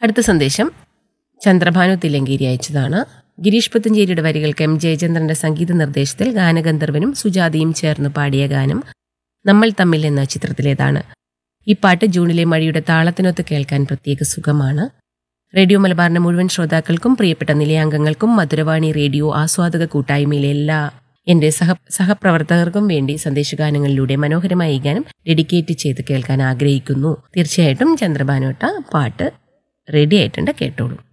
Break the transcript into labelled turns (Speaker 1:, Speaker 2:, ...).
Speaker 1: അടുത്ത സന്ദേശം ചന്ദ്രഭാനു തില്ലങ്കേരി അയച്ചതാണ്. ഗിരീഷ് പുത്തഞ്ചേരിയുടെ വരികൾക്ക് എം ജയചന്ദ്രന്റെ സംഗീത നിർദ്ദേശത്തിൽ ഗാനഗന്ധർവനും സുജാതയും ചേർന്ന് പാടിയ ഗാനം നമ്മൾ തമ്മിൽ എന്ന ചിത്രത്തിലേതാണ്. ഈ പാട്ട് ജൂണിലെ മഴയുടെ താളത്തിനൊത്ത് കേൾക്കാൻ പ്രത്യേക സുഖമാണ്. റേഡിയോ മലബാറിന്റെ മുഴുവൻ ശ്രോതാക്കൾക്കും പ്രിയപ്പെട്ട നിലയാംഗങ്ങൾക്കും മധുരവാണി റേഡിയോ ആസ്വാദക കൂട്ടായ്മയിലെ എല്ലാ എന്റെ സഹപ്രവർത്തകർക്കും വേണ്ടി സന്ദേശഗാനങ്ങളിലൂടെ മനോഹരമായ ഈ ഗാനം ഡെഡിക്കേറ്റ് ചെയ്ത് കേൾക്കാൻ ആഗ്രഹിക്കുന്നു. തീർച്ചയായിട്ടും ചന്ദ്രഭാനുട്ട പാട്ട് റെഡി ആയിട്ടുണ്ട്, കേട്ടോളൂ.